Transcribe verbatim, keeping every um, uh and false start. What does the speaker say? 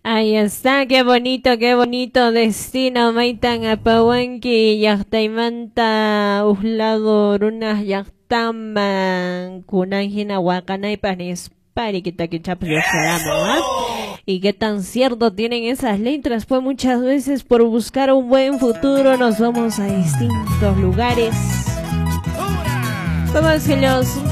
Ahí está, qué bonito, qué bonito destino. Maitan apawanki llaqtaymanta uhlado runas llaqtaman kunanhina waqanaypaq nispari kitakichapas llaqtaraman, ¿ah? Y qué tan cierto tienen esas letras, pues muchas veces por buscar un buen futuro nos vamos a distintos lugares. Vamos a los